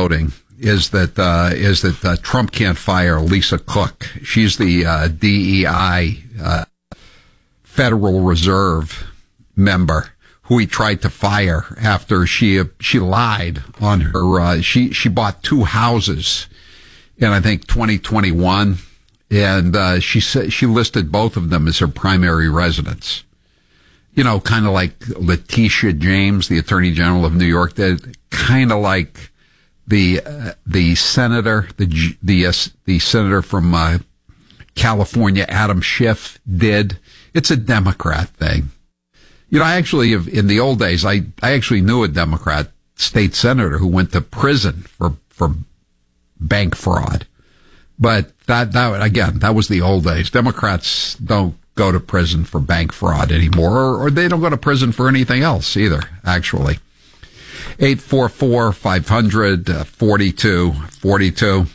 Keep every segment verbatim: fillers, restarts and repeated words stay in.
voting is that uh, is that uh, Trump can't fire Lisa Cook. She's the uh, D E I uh, Federal Reserve member who he tried to fire after she she lied on her. Uh, she she bought two houses in I think twenty twenty-one, and uh, she said she listed both of them as her primary residence. You know, kind of like Letitia James, the Attorney General of New York, did. Kind of like the uh, the senator, the the uh, the senator from uh, California, Adam Schiff, did. It's a Democrat thing. You know, I actually, in the old days, I, I actually knew a Democrat state senator who went to prison for, for bank fraud. But that, that, again, that was the old days. Democrats don't go to prison for bank fraud anymore, or, or they don't go to prison for anything else either, actually. eight four four, five hundred, forty-two forty-two.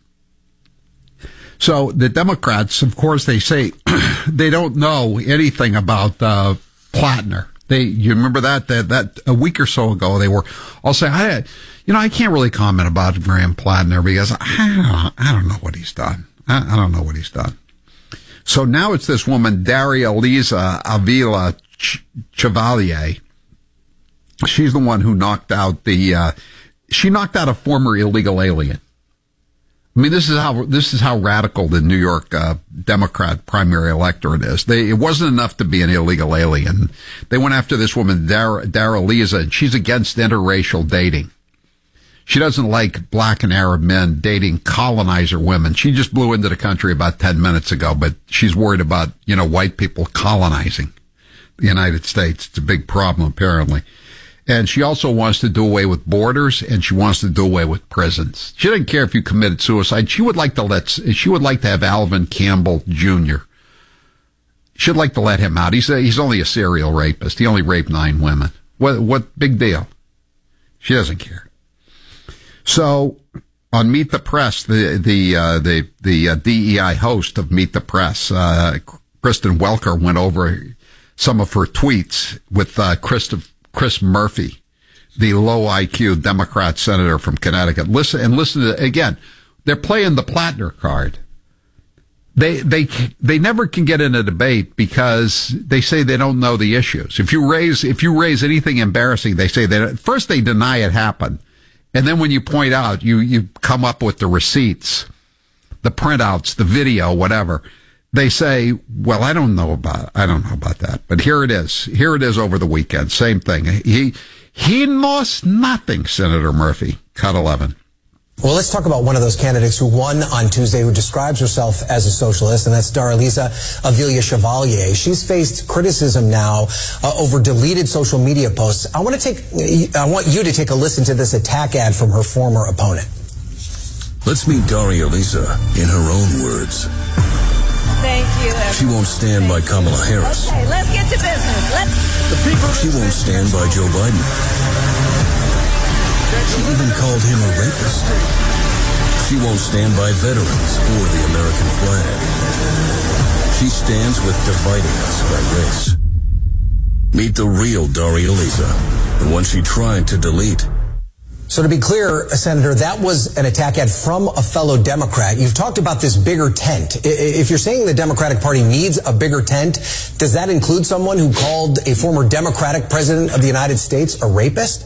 So the Democrats, of course, they say they don't know anything about, uh, Plattner. They, you remember that, that, that a week or so ago, they were all saying, I, you know, I can't really comment about Graham Plattner because I don't, I don't know what he's done. I, I don't know what he's done. So now it's this woman, Daria Lisa Avila Ch- Chevalier. She's the one who knocked out the, uh, she knocked out a former illegal alien. I mean, this is how this is how radical the New York uh, Democrat primary electorate is. They, it wasn't enough to be an illegal alien. They went after this woman, Dara, Dara Lisa, and she's against interracial dating. She doesn't like black and Arab men dating colonizer women. She just blew into the country about ten minutes ago, but she's worried about, you know, white people colonizing the United States. It's a big problem, apparently. And she also wants to do away with borders, and she wants to do away with prisons. She doesn't care if you committed suicide. She would like to let, she would like to have Alvin Campbell Junior She'd like to let him out. He's a, he's only a serial rapist. He only raped nine women. What, what big deal? She doesn't care. So on Meet the Press, the, the, uh, the, the uh, D E I host of Meet the Press, uh, Kristen Welker went over some of her tweets with, uh, Christopher, Chris Murphy, the low I Q Democrat senator from Connecticut. Listen and listen to, again, they're playing the Plattner card. They, they, they never can get in a debate because they say they don't know the issues. If you raise, if you raise anything embarrassing, they say that first they deny it happened. And then when you point out, you, you come up with the receipts, the printouts, the video, whatever. They say, well, I don't know about, I don't know about that, but here it is. Here it is over the weekend. Same thing. He, he knows nothing, Senator Murphy. Cut eleven. Well, let's talk about one of those candidates who won on Tuesday, who describes herself as a socialist, and that's Daralisa Avila Chevalier. She's faced criticism now uh, over deleted social media posts. I want to take, I want you to take a listen to this attack ad from her former opponent. Let's meet Daria Lisa in her own words. Thank you, everyone. She won't stand by Kamala Harris. Okay, let's get to business. Let's. The people. She won't stand by Joe Biden. She even called him a rapist. She won't stand by veterans or the American flag. She stands with dividing us by race. Meet the real Daria Lisa, the one she tried to delete. So to be clear, Senator, that was an attack ad from a fellow Democrat. You've talked about this bigger tent. If you're saying the Democratic Party needs a bigger tent, does that include someone who called a former Democratic president of the United States a rapist?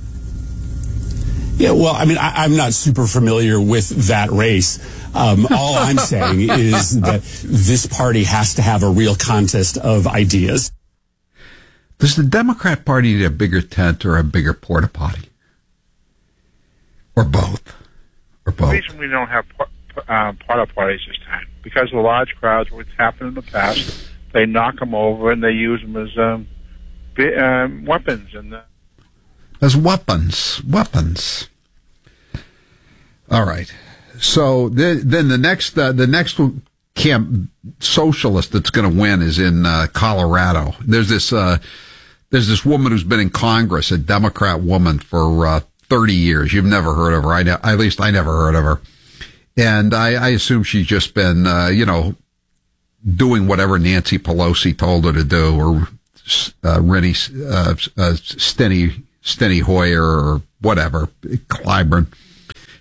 Yeah, well, I mean, I, I'm not super familiar with that race. Um, all I'm saying is that this party has to have a real contest of ideas. Does the Democrat Party need a bigger tent or a bigger porta potty? Or both. Or both. The reason we don't have uh, porta potties this time, because of the large crowds, what's happened in the past, they knock them over and they use them as um, bi- um, weapons. And the- As weapons. Weapons. All right. So the, then the next uh, the next camp socialist that's going to win is in uh, Colorado. There's this uh, there's this woman who's been in Congress, a Democrat woman for uh, thirty years. You've never heard of her. I, at least I never heard of her. And I, I assume she's just been, uh, you know, doing whatever Nancy Pelosi told her to do, or uh, Rennie, uh, uh, Steny, Steny Hoyer, or whatever, Clyburn.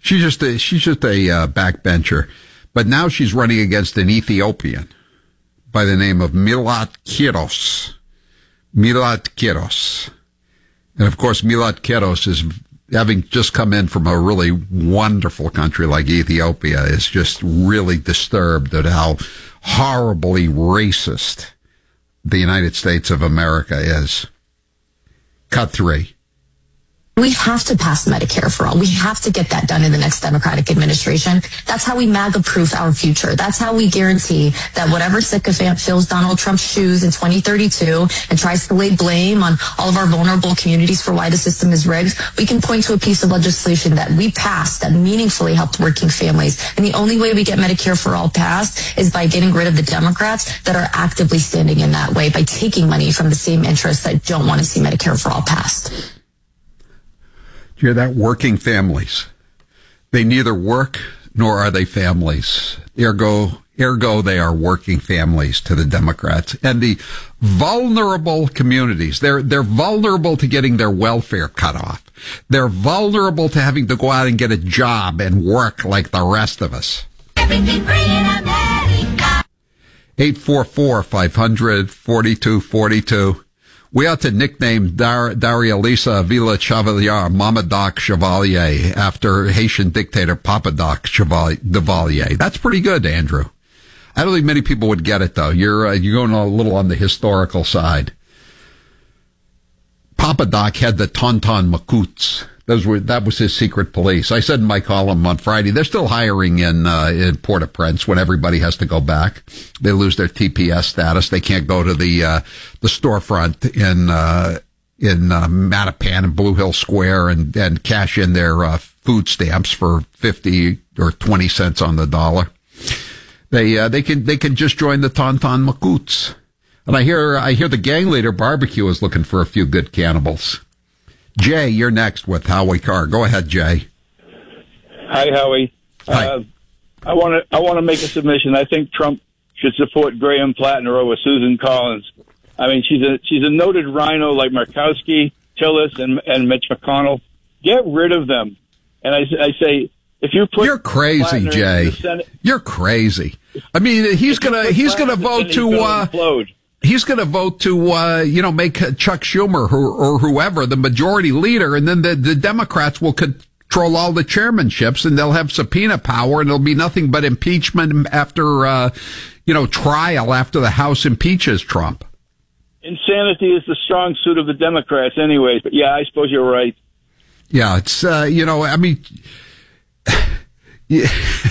She's just a, she's just a uh, backbencher. But now she's running against an Ethiopian by the name of Milat Kiros. Milat Kiros. And of course, Milat Kiros is, having just come in from a really wonderful country like Ethiopia, is just really disturbed at how horribly racist the United States of America is. Cut three. We have to pass Medicare for all. We have to get that done in the next Democratic administration. That's how we MAGA-proof our future. That's how we guarantee that whatever sycophant fills Donald Trump's shoes in twenty thirty-two and tries to lay blame on all of our vulnerable communities for why the system is rigged, we can point to a piece of legislation that we passed that meaningfully helped working families. And the only way we get Medicare for all passed is by getting rid of the Democrats that are actively standing in that way, by taking money from the same interests that don't want to see Medicare for all passed. You hear that? Working families. They neither work nor are they families. Ergo, ergo, they are working families to the Democrats. And the vulnerable communities, they're, they're vulnerable to getting their welfare cut off. They're vulnerable to having to go out and get a job and work like the rest of us. Everything free in America. eight four four, five hundred, forty-two forty-two. We ought to nickname Dar- Daria Lisa Avila Chevalier Mama Doc Chevalier after Haitian dictator Papa Doc Chevalier. That's pretty good, Andrew. I don't think many people would get it, though. You're uh, you're going a little on the historical side. Papa Doc had the Tonton Macoutes. Those were that was his secret police. I said in my column on Friday, they're still hiring in uh, in Port-au-Prince when everybody has to go back. They lose their T P S status. They can't go to the uh, the storefront in uh, in uh, Mattapan and Blue Hill Square and, and cash in their uh, food stamps for fifty or twenty cents on the dollar. They uh, they can they can just join the Tonton Macoutes. And I hear I hear the gang leader barbecue is looking for a few good cannibals. Jay, you're next with Howie Carr. Go ahead, Jay. Hi, Howie. Hi. Uh, I want to I want to make a submission. I think Trump should support Graham Plattner over Susan Collins. I mean, she's a she's a noted rhino like Murkowski, Tillis, and and Mitch McConnell. Get rid of them. And I, I say, if you put you're crazy, Plattner Jay. in the Senate, you're crazy. I mean, he's gonna he's gonna vote to. Uh, implode. He's going to vote to, uh, you know, make Chuck Schumer or, or whoever the majority leader, and then the, the Democrats will control all the chairmanships, and they'll have subpoena power, and it'll be nothing but impeachment after, uh, you know, trial after the House impeaches Trump. Insanity is the strong suit of the Democrats anyways, but yeah, I suppose you're right. Yeah, it's, uh, you know, I mean, you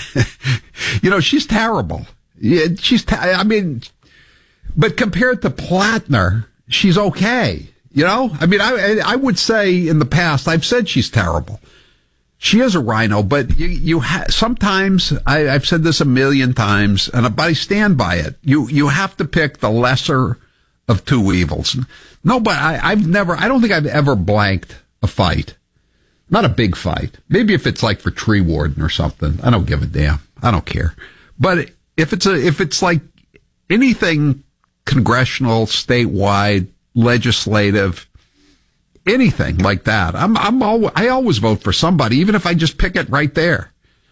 know, she's terrible. Yeah, she's, ta- I mean... But compared to Plattner, she's okay. You know, I mean, I I would say in the past I've said she's terrible. She is a rhino, but you you ha- sometimes I, I've said this a million times, and I stand by it. You you have to pick the lesser of two evils. No, but I, I've never. I don't think I've ever blanked a fight. Not a big fight. Maybe if it's like for tree warden or something. I don't give a damn. I don't care. But if it's a if it's like anything. Congressional, statewide, legislative, anything like that. I'm, I'm always, I always vote for somebody, even if I just pick it right there.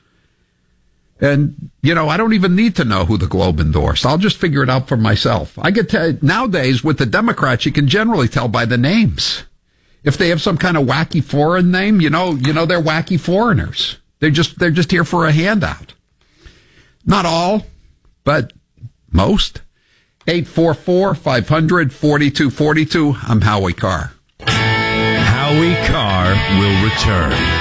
And, you know, I don't even need to know who the Globe endorsed. I'll just figure it out for myself. I get to, nowadays with the Democrats, you can generally tell by the names. If they have some kind of wacky foreign name, you know, you know, they're wacky foreigners. They're just, they're just here for a handout. Not all, but most. eight four four, five hundred, forty-two forty-two. I'm Howie Carr. Howie Carr will return.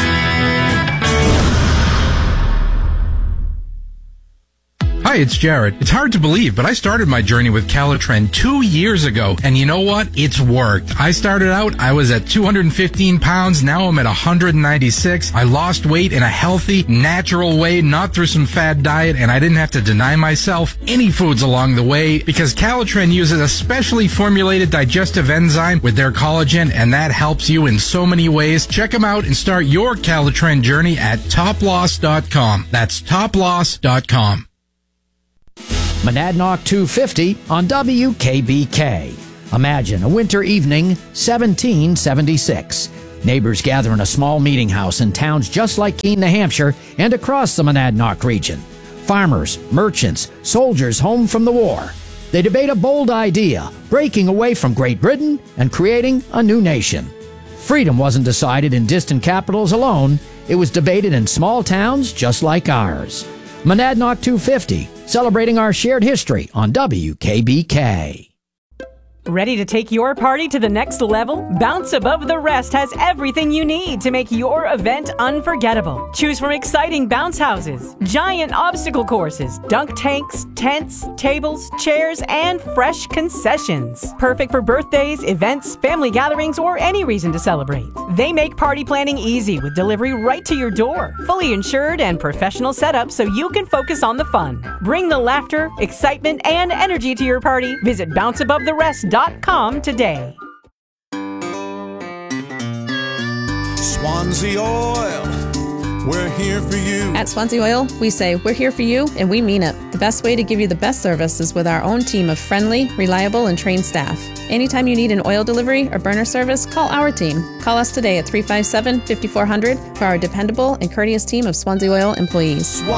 Hi, it's Jared. It's hard to believe, but I started my journey with Calitren two years ago, and you know what? It's worked. I started out, I was at two hundred fifteen pounds, now I'm at one hundred ninety-six. I lost weight in a healthy, natural way, not through some fad diet, and I didn't have to deny myself any foods along the way, because Calitren uses a specially formulated digestive enzyme with their collagen, and that helps you in so many ways. Check them out and start your Calitren journey at top loss dot com. That's top loss dot com. Monadnock two fifty on W K B K. Imagine a winter evening, seventeen seventy-six. Neighbors gather in a small meeting house in towns just like Keene, New Hampshire, and across the Monadnock region. Farmers, merchants, soldiers home from the war. They debate a bold idea, breaking away from Great Britain and creating a new nation. Freedom wasn't decided in distant capitals alone. It was debated in small towns just like ours. Monadnock two fifty, celebrating our shared history on W K B K. Ready to take your party to the next level? Bounce Above the Rest has everything you need to make your event unforgettable. Choose from exciting bounce houses, giant obstacle courses, dunk tanks, tents, tables, chairs, and fresh concessions. Perfect for birthdays, events, family gatherings, or any reason to celebrate. They make party planning easy with delivery right to your door. Fully insured and professional setup so you can focus on the fun. Bring the laughter, excitement, and energy to your party. Visit bounce above the rest dot com today. Swansea Oil, we're here for you. At Swansea Oil, we say we're here for you, and we mean it. The best way to give you the best service is with our own team of friendly, reliable, and trained staff. Anytime you need an oil delivery or burner service, call our team. Call us today at three five seven, five four zero zero for our dependable and courteous team of Swansea Oil employees. Swansea